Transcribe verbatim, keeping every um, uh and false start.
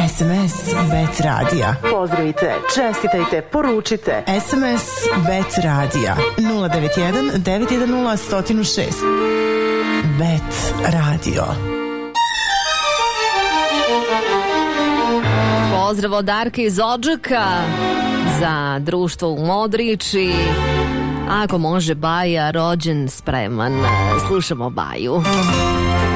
S M S Bet Radija. Pozdravite, čestitajte, poručite. S M S Bet Radija nula devet jedan devet jedan nula jedan zero šest. Bet Radio. Pozdrav od Darke iz Odžaka za društvo u Modriči. Ako može Baja, rođen, spreman. Slušamo Baju.